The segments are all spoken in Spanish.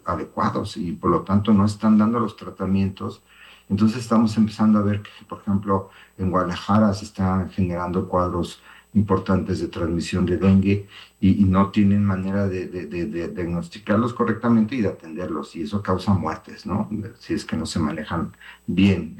adecuados y por lo tanto no están dando los tratamientos. Entonces estamos empezando a ver que, por ejemplo, en Guadalajara se están generando cuadros importantes de transmisión de dengue y no tienen manera de diagnosticarlos correctamente y de atenderlos, y eso causa muertes, ¿no? Si es que no se manejan bien,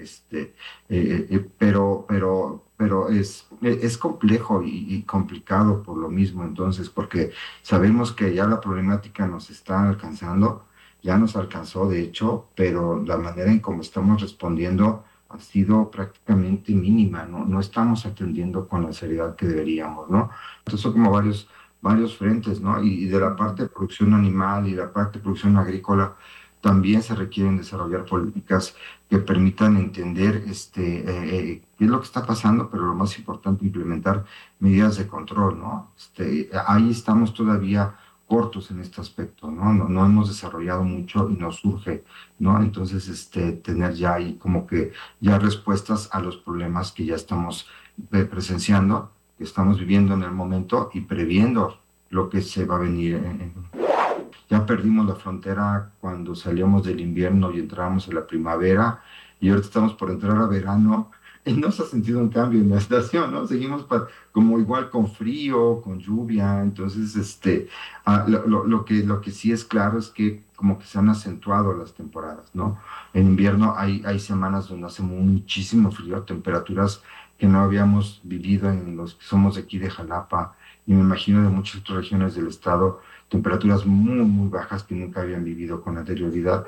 pero es complejo y complicado por lo mismo, entonces, porque sabemos que ya la problemática nos está alcanzando, ya nos alcanzó, de hecho, pero la manera en cómo estamos respondiendo ha sido prácticamente mínima, ¿no? No estamos atendiendo con la seriedad que deberíamos, ¿no? Entonces son como varios frentes, ¿no? Y de la parte de producción animal y la parte de producción agrícola también se requieren desarrollar políticas que permitan entender qué es lo que está pasando, pero lo más importante, implementar medidas de control, ¿no? Ahí estamos todavía cortos en este aspecto, ¿no? No hemos desarrollado mucho y nos surge, ¿no? Entonces, tener ya ahí como que ya respuestas a los problemas que ya estamos presenciando, que estamos viviendo en el momento y previendo lo que se va a venir. Ya perdimos la frontera cuando salíamos del invierno y entrábamos a la primavera, y ahorita estamos por entrar a verano y no se ha sentido un cambio en la estación, ¿no? Seguimos como igual con frío, con lluvia, entonces lo que sí es claro es que como que se han acentuado las temporadas, ¿no? En invierno hay semanas donde hace muchísimo frío, temperaturas que no habíamos vivido en los que somos de aquí de Jalapa, y me imagino de muchas otras regiones del estado, temperaturas muy, muy bajas que nunca habían vivido con anterioridad.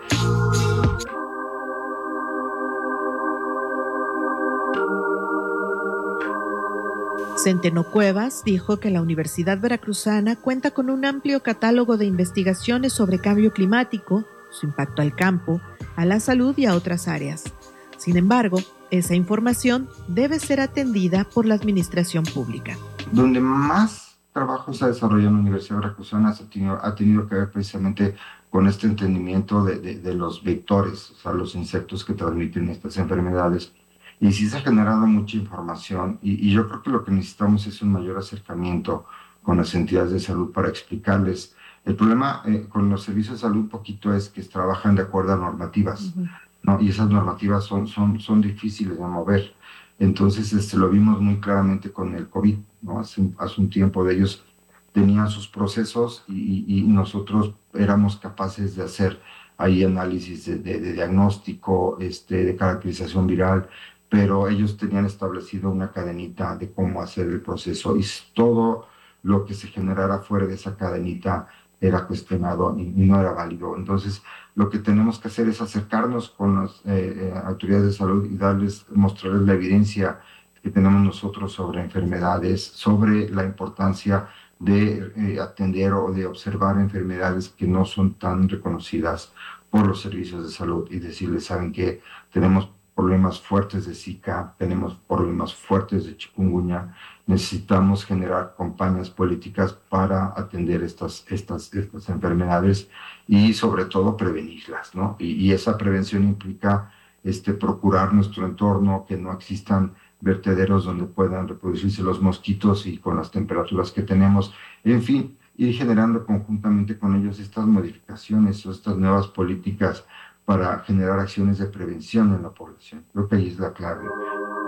Centeno Cuevas dijo que la Universidad Veracruzana cuenta con un amplio catálogo de investigaciones sobre cambio climático, su impacto al campo, a la salud y a otras áreas. Sin embargo, esa información debe ser atendida por la administración pública. Donde más trabajo se ha desarrollado en la Universidad Veracruzana ha tenido que ver precisamente con este entendimiento de los vectores, o sea, los insectos que transmiten estas enfermedades. Y sí se ha generado mucha información, y yo creo que lo que necesitamos es un mayor acercamiento con las entidades de salud para explicarles. El problema con los servicios de salud un poquito es que trabajan de acuerdo a normativas, ¿no? Y esas normativas son difíciles de mover. Entonces, lo vimos muy claramente con el COVID, ¿no? Hace un tiempo de ellos tenían sus procesos y nosotros éramos capaces de hacer ahí análisis de diagnóstico, de caracterización viral, pero ellos tenían establecido una cadenita de cómo hacer el proceso, y todo lo que se generara fuera de esa cadenita era cuestionado y no era válido. Entonces, lo que tenemos que hacer es acercarnos con las autoridades de salud y mostrarles la evidencia que tenemos nosotros sobre enfermedades, sobre la importancia de atender o de observar enfermedades que no son tan reconocidas por los servicios de salud, y decirles, ¿saben qué? Tenemos problemas fuertes de Zika, tenemos problemas fuertes de chikungunya, necesitamos generar campañas políticas para atender estas enfermedades y sobre todo prevenirlas, ¿no? Y esa prevención implica procurar nuestro entorno, que no existan vertederos donde puedan reproducirse los mosquitos, y con las temperaturas que tenemos, en fin, ir generando conjuntamente con ellos estas modificaciones o estas nuevas políticas para generar acciones de prevención en la población. Creo que ahí es la clave.